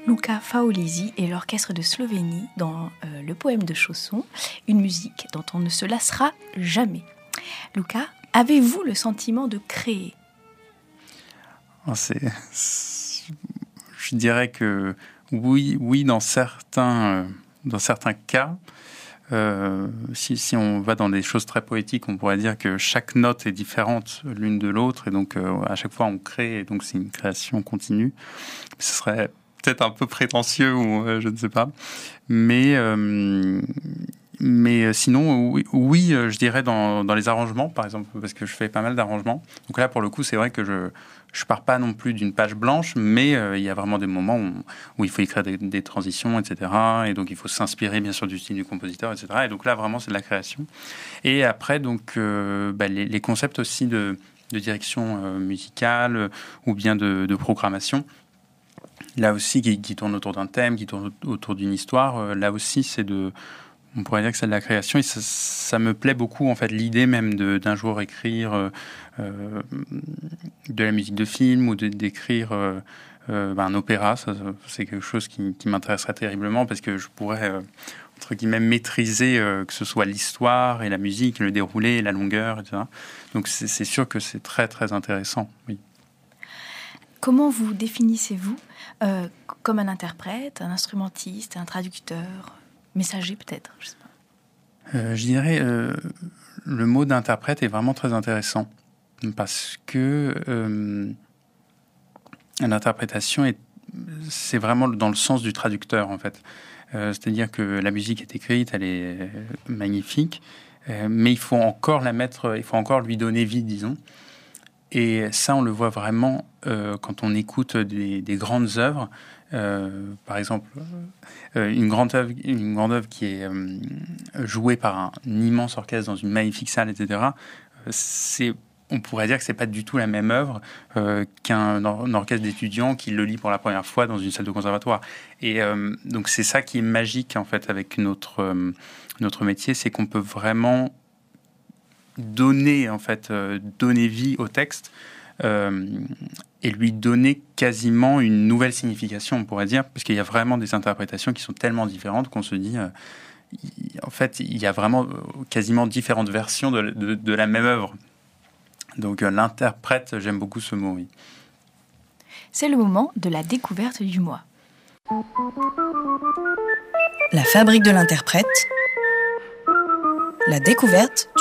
Luca Faolisi et l'orchestre de Slovénie dans le poème de Chausson, une musique dont on ne se lassera jamais. Luca, avez-vous le sentiment de créer ? Je dirais que oui, dans certains cas. Si on va dans des choses très poétiques, on pourrait dire que chaque note est différente l'une de l'autre, et donc à chaque fois on crée, et donc c'est une création continue. Ce serait peut-être un peu prétentieux, ou je ne sais pas. Mais sinon, oui, je dirais dans les arrangements, par exemple, parce que je fais pas mal d'arrangements. Donc là, pour le coup, c'est vrai que je pars pas non plus d'une page blanche, mais il y a vraiment des moments où il faut écrire des transitions, etc. Et donc, il faut s'inspirer, bien sûr, du style du compositeur, etc. Et donc là, vraiment, c'est de la création. Et après, donc, les concepts aussi de direction musicale ou bien de programmation, là aussi, qui tourne autour d'un thème, qui tourne autour d'une histoire, là aussi, on pourrait dire que c'est de la création, et ça me plaît beaucoup, en fait, l'idée même d'un jour écrire de la musique de film, ou d'écrire un opéra. Ça, c'est quelque chose qui m'intéresserait terriblement, parce que je pourrais, entre guillemets, maîtriser que ce soit l'histoire et la musique, le déroulé, la longueur, etc. Donc c'est sûr que c'est très, très intéressant, oui. Comment vous définissez-vous comme un interprète, un instrumentiste, un traducteur, messager peut-être, je sais pas. Je dirais le mot d'interprète est vraiment très intéressant, parce que l'interprétation c'est vraiment dans le sens du traducteur, en fait. C'est-à-dire que la musique est écrite, elle est magnifique, mais il faut encore lui donner vie, disons. Et ça, on le voit vraiment quand on écoute des grandes œuvres. Par exemple, une grande œuvre qui est jouée par un immense orchestre dans une magnifique salle, etc. On pourrait dire que c'est pas du tout la même œuvre qu'un orchestre d'étudiants qui le lit pour la première fois dans une salle de conservatoire. Et donc c'est ça qui est magique, en fait, avec notre métier, c'est qu'on peut vraiment donner vie au texte et lui donner quasiment une nouvelle signification, on pourrait dire, parce qu'il y a vraiment des interprétations qui sont tellement différentes qu'on se dit en fait il y a vraiment quasiment différentes versions de la même œuvre. Donc l'interprète, j'aime beaucoup ce mot, oui. C'est le moment de la découverte du mois. La fabrique de l'interprète, la découverte du